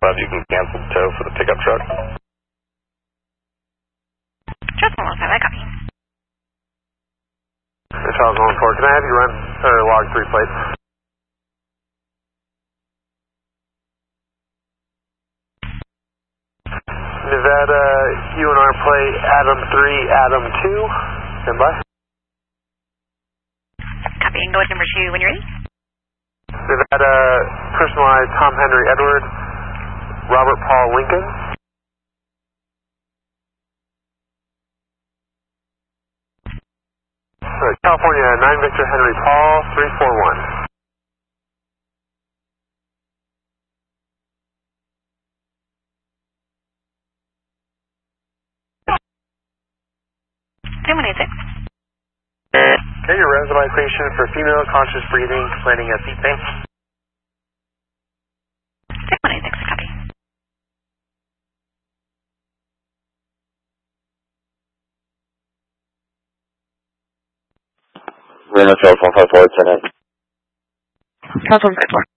You can cancel the tow for the pickup truck. Just 115, I copy. Charles 114, can I have you run or log 3 plates? Nevada UNR plate Adam 3, Adam 2. Stand by. Copy, and go with number 2 when you're ready. Nevada personalized Tom Henry Edward, Robert Paul Lincoln. California 9 Victor Henry Paul 341. Okay, your reservation for female conscious breathing, complaining of seat pain. 6186, copy. Reno Charles 154, 10. Charles 154.